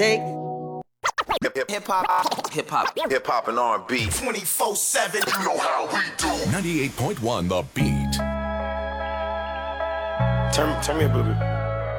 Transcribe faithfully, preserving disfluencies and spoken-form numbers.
Take Hip hop, hip hop, hip hop and R and B. twenty-four seven, you know how we do. ninety-eight point one The Beat. Turn, turn me up a little bit.